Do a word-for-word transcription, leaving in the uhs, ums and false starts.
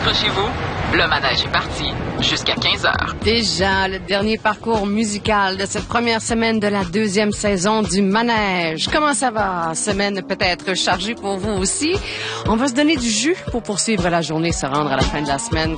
Accrochez-vous, le manège est parti jusqu'à quinze heures. Déjà, le dernier parcours musical de cette première semaine de la deuxième saison du manège. Comment ça va? Semaine peut-être chargée pour vous aussi. On va se donner du jus pour poursuivre la journée, se rendre à la fin de la semaine